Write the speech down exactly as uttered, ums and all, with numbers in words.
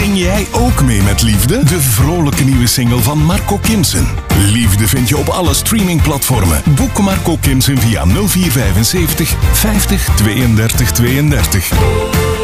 Zing jij ook mee met liefde? De vrolijke nieuwe single van Marco Kimsen. Liefde vind je op alle streamingplatformen. Boek Marco Kimsen via nul vier vijfenzeventig vijftig tweeëndertig tweeëndertig.